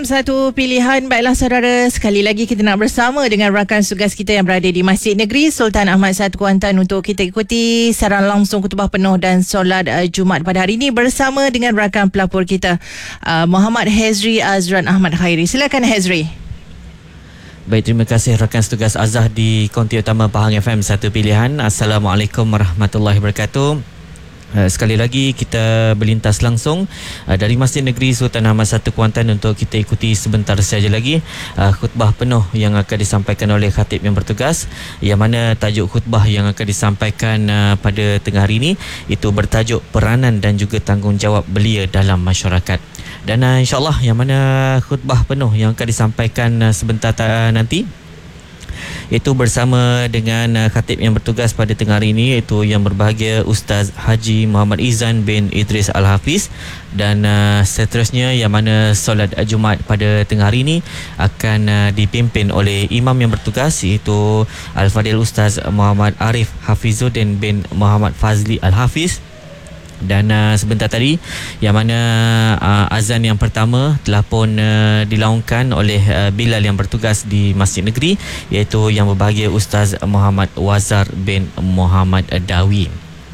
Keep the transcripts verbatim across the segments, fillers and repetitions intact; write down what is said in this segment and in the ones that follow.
Satu pilihan. Baiklah saudara, sekali lagi kita nak bersama dengan rakan tugas kita yang berada di Masjid Negeri Sultan Ahmad satu Kuantan untuk kita ikuti siaran langsung khutbah penuh dan solat uh, Jumaat pada hari ini bersama dengan rakan pelapor kita uh, Muhammad Hezri Azran Ahmad Khairi. Silakan Hezri. Baik, terima kasih rakan setugas Azah di konti utama Pahang F M Satu Pilihan. Assalamualaikum warahmatullahi wabarakatuh. Uh, sekali lagi kita berlintas langsung uh, dari Masjid Negeri Sultan Ahmad satu Kuantan untuk kita ikuti sebentar saja lagi uh, khutbah penuh yang akan disampaikan oleh khatib yang bertugas, yang mana tajuk khutbah yang akan disampaikan uh, pada tengah hari ini itu bertajuk peranan dan juga tanggungjawab belia dalam masyarakat. Dan uh, insyaAllah yang mana khutbah penuh yang akan disampaikan uh, sebentar uh, nanti itu bersama dengan uh, khatib yang bertugas pada tengah hari ini, iaitu yang berbahagia Ustaz Haji Muhammad Izan bin Idris Al-Hafiz. Dan uh, seterusnya yang mana solat Jumaat pada tengah hari ini akan uh, dipimpin oleh imam yang bertugas, iaitu Al-Fadil Ustaz Muhammad Arif Hafizuddin bin Muhammad Fazli Al-Hafiz. Dan uh, sebentar tadi yang mana uh, azan yang pertama telah pun uh, dilaungkan oleh uh, Bilal yang bertugas di Masjid Negeri, iaitu yang berbahagia Ustaz Muhammad Wazar bin Muhammad Dawi.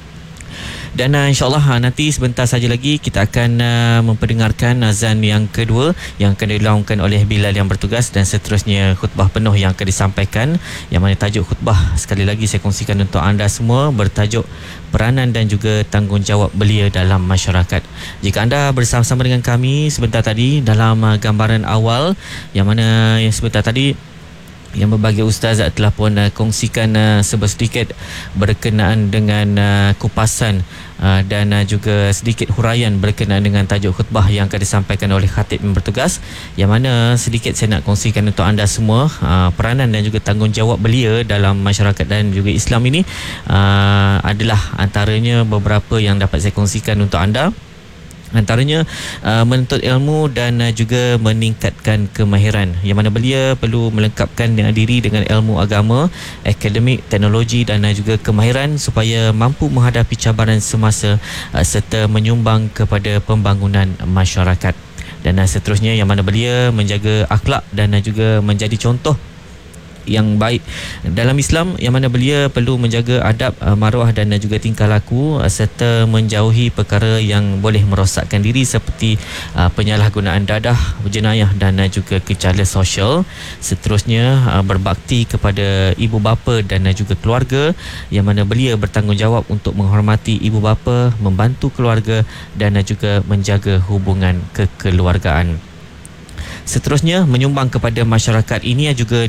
Dan uh, insyaAllah uh, nanti sebentar saja lagi kita akan uh, memperdengarkan azan yang kedua yang akan dilaungkan oleh Bilal yang bertugas, dan seterusnya khutbah penuh yang akan disampaikan, yang mana tajuk khutbah sekali lagi saya kongsikan untuk anda semua bertajuk peranan dan juga tanggungjawab belia dalam masyarakat. Jika anda bersama-sama dengan kami sebentar tadi dalam uh, gambaran awal, yang mana yang sebentar tadi yang berbahagia Ustaz telah pun uh, kongsikan uh, sedikit berkenaan dengan uh, kupasan uh, dan uh, juga sedikit huraian berkenaan dengan tajuk khutbah yang akan disampaikan oleh khatib yang bertugas, yang mana sedikit saya nak kongsikan untuk anda semua uh, peranan dan juga tanggungjawab belia dalam masyarakat dan juga Islam ini uh, adalah antaranya beberapa yang dapat saya kongsikan untuk anda. Antaranya uh, menuntut ilmu dan uh, juga meningkatkan kemahiran, yang mana belia perlu melengkapkan dengan diri dengan ilmu agama, akademik, teknologi dan uh, juga kemahiran supaya mampu menghadapi cabaran semasa uh, serta menyumbang kepada pembangunan masyarakat. Dan uh, seterusnya yang mana belia menjaga akhlak dan uh, juga menjadi contoh yang baik dalam Islam, yang mana belia perlu menjaga adab, uh, maruah dan uh, juga tingkah laku uh, serta menjauhi perkara yang boleh merosakkan diri seperti uh, penyalahgunaan dadah, jenayah dan uh, juga kecala sosial. Seterusnya uh, berbakti kepada ibu bapa dan uh, juga keluarga, yang mana belia bertanggungjawab untuk menghormati ibu bapa, membantu keluarga dan uh, juga menjaga hubungan kekeluargaan. Seterusnya menyumbang kepada masyarakat. Ini juga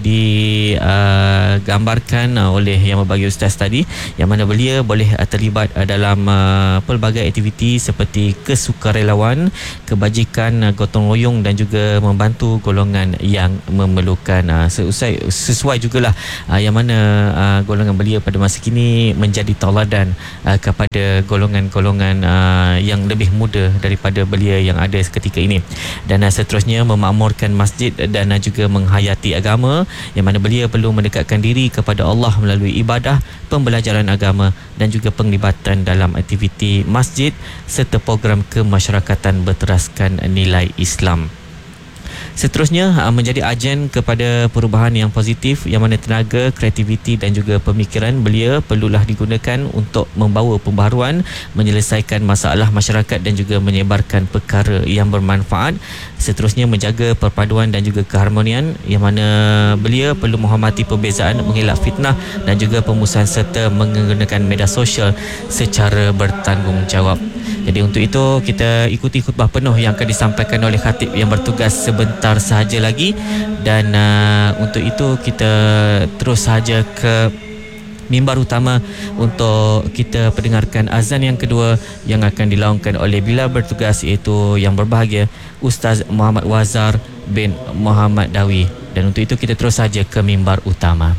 digambarkan uh, uh, oleh yang berbahagia Ustaz tadi, yang mana belia boleh uh, terlibat uh, dalam uh, pelbagai aktiviti seperti kesukarelawan, kebajikan, uh, gotong royong dan juga membantu golongan yang memerlukan. Uh, sesuai, sesuai jugalah uh, yang mana uh, golongan belia pada masa kini menjadi tauladan uh, kepada golongan-golongan uh, yang lebih muda daripada belia yang ada ketika ini. Dan uh, seterusnya memakmur masjid dan juga menghayati agama, yang mana belia perlu mendekatkan diri kepada Allah melalui ibadah, pembelajaran agama dan juga penglibatan dalam aktiviti masjid serta program kemasyarakatan berteraskan nilai Islam. Seterusnya menjadi agen kepada perubahan yang positif, yang mana tenaga, kreativiti dan juga pemikiran belia perlulah digunakan untuk membawa pembaharuan, menyelesaikan masalah masyarakat dan juga menyebarkan perkara yang bermanfaat. Seterusnya menjaga perpaduan dan juga keharmonian, yang mana belia perlu menghormati perbezaan, mengelak fitnah dan juga pemusuhan serta menggunakan media sosial secara bertanggungjawab. Jadi untuk itu kita ikuti khutbah penuh yang akan disampaikan oleh khatib yang bertugas sebentar sahaja lagi. Dan uh, untuk itu kita terus sahaja ke mimbar utama untuk kita pendengarkan azan yang kedua yang akan dilaungkan oleh Bilal bertugas, iaitu yang berbahagia Ustaz Muhammad Wazar bin Muhammad Dawi. Dan untuk itu kita terus sahaja ke mimbar utama.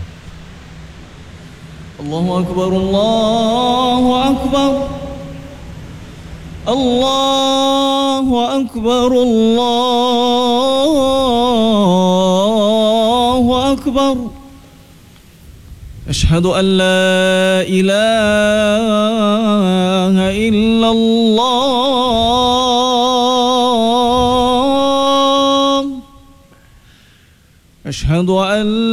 Allahu Akbar, Allahu Akbar, Allahu Akbar, Allahu Akbar. Asyhadu an la ilaha illallah. أشهد أن